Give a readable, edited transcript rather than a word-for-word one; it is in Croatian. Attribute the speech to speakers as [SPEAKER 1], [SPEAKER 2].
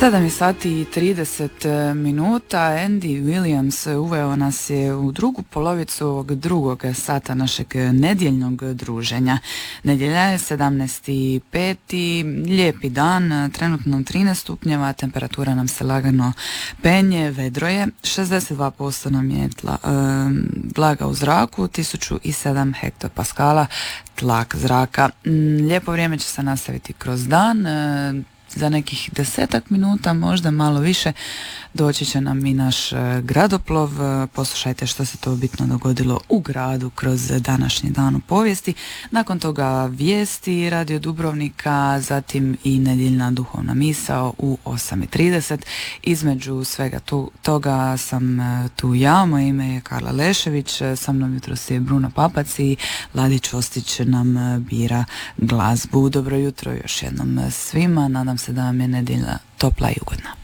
[SPEAKER 1] 7 sati i 30 minuta. Andy Williams uveo nas je u drugu polovicu ovog drugog sata našeg nedjeljnog druženja. Nedjelja je 17.5. Lijepi dan, trenutno 13 stupnjeva, temperatura nam se lagano penje, vedro je, 62% nam je vlaga u zraku, 1007 hektopaskala tlak zraka. Lijepo vrijeme će se nastaviti kroz dan. Za nekih 10 minuta, možda malo više, doći će nam i naš gradoplov. Poslušajte što se to bitno dogodilo u gradu kroz današnji dan u povijesti. Nakon toga vijesti Radio Dubrovnika, zatim i nedjeljna duhovna misao u 8.30. Između svega toga sam tu ja, moje ime je Karla Lešević, sa mnom jutros je Bruno Papac i Ladić Ostić nam bira glazbu. Dobro jutro još jednom svima, nadam se da vam je nedjelja topla i ugodna.